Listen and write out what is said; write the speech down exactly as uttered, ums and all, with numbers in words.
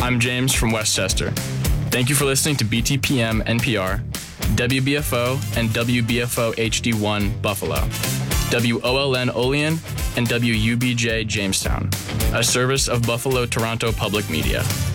I'm James from Westchester. Thank you for listening to B T P M N P R, W B F O and W B F O H D one Buffalo, W O L N Olean, and W U B J Jamestown, a service of Buffalo Toronto Public Media.